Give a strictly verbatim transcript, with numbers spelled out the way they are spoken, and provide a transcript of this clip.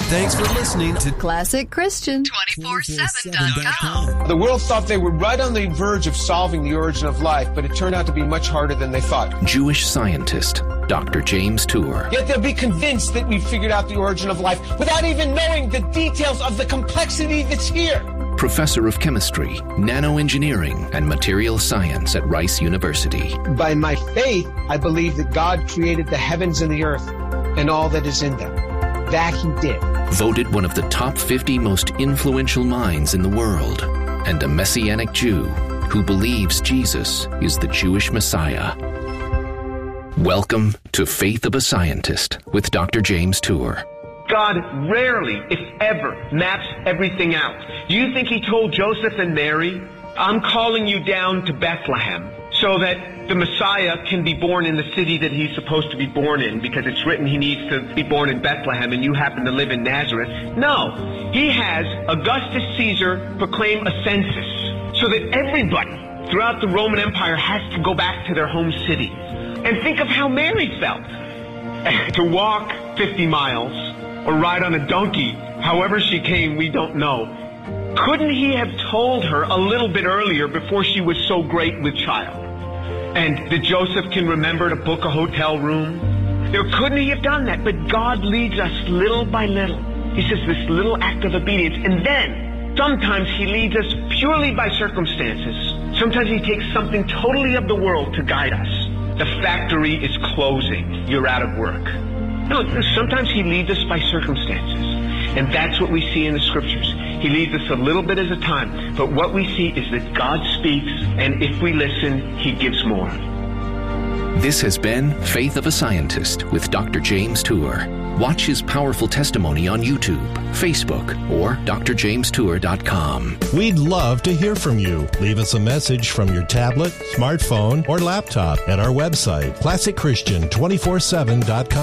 Thanks for listening to Classic Christian twenty-four seven dot com. The world thought they were right on the verge of solving the origin of life, but it turned out to be much harder than they thought. Jewish scientist Doctor James Tour. Yet they'll be convinced that we've figured out the origin of life without even knowing the details of the complexity that's here. Professor of Chemistry, Nanoengineering, and Material Science at Rice University. By my faith, I believe that God created the heavens and the earth and all that is in them. That he did. Voted one of the top fifty most influential minds in the world, and a Messianic Jew who believes Jesus is the Jewish Messiah. Welcome to Faith of a Scientist with Doctor James Tour. God rarely, if ever, maps everything out. Do you think he told Joseph and Mary, I'm calling you down to Bethlehem so that the Messiah can be born in the city that he's supposed to be born in, because it's written he needs to be born in Bethlehem and you happen to live in Nazareth? No. He has Augustus Caesar proclaim a census so that everybody throughout the Roman Empire has to go back to their home city. And think of how Mary felt. To walk fifty miles or ride on a donkey, however she came, we don't know. Couldn't he have told her a little bit earlier before she was so great with child? And that Joseph can remember to book a hotel room? Or couldn't he have done that? But God leads us little by little. He says this little act of obedience. And then sometimes he leads us purely by circumstances. Sometimes he takes something totally of the world to guide us. The factory is closing. You're out of work. No, sometimes he leads us by circumstances. And that's what we see in the scriptures. He leads us a little bit at a time. But what we see is that God speaks, and if we listen, he gives more. This has been Faith of a Scientist with Doctor James Tour. Watch his powerful testimony on YouTube, Facebook, or d r james tour dot com. We'd love to hear from you. Leave us a message from your tablet, smartphone, or laptop at our website, classic christian two four seven dot com.